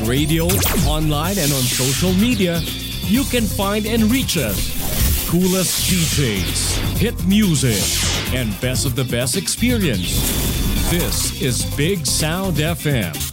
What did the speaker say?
radio, online, and on social media, you can find and reach us. Coolest DJs, hit music, and best of the best experience. This is Big Sound FM.